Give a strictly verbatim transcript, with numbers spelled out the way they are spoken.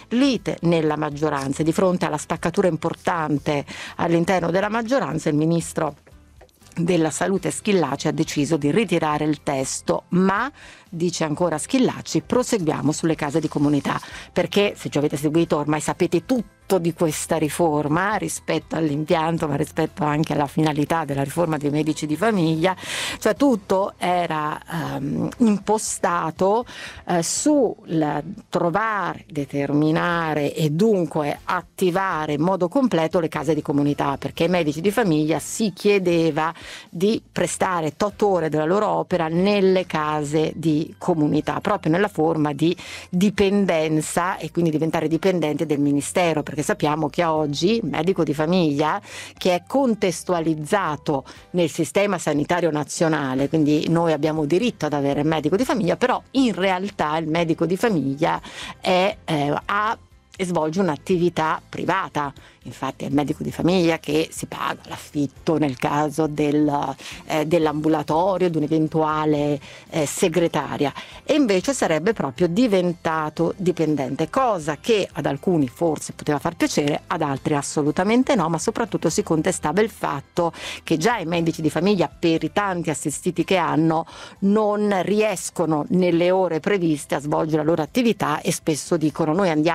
lite nella maggioranza. Di fronte alla spaccatura importante all'interno della maggioranza, il ministro della Salute Schillaci ha deciso di ritirare il testo, ma dice ancora Schillaci, proseguiamo sulle case di comunità, perché se ci avete seguito ormai sapete tutto di questa riforma rispetto all'impianto, ma rispetto anche alla finalità della riforma dei medici di famiglia, cioè tutto era um, impostato uh, sul trovare, determinare e dunque attivare in modo completo le case di comunità, perché ai medici di famiglia si chiedeva di prestare tot ore della loro opera nelle case di comunità, proprio nella forma di dipendenza e quindi diventare dipendenti del ministero, perché sappiamo che oggi il medico di famiglia, che è contestualizzato nel sistema sanitario nazionale, quindi noi abbiamo diritto ad avere il medico di famiglia, però in realtà il medico di famiglia è, eh, ha e svolge un'attività privata. Infatti è il medico di famiglia che si paga l'affitto nel caso del, eh, dell'ambulatorio, di un'eventuale eh, segretaria, e invece sarebbe proprio diventato dipendente, cosa che ad alcuni forse poteva far piacere, ad altri assolutamente no, ma soprattutto si contestava il fatto che già i medici di famiglia, per i tanti assistiti che hanno, non riescono nelle ore previste a svolgere la loro attività e spesso dicono: noi andiamo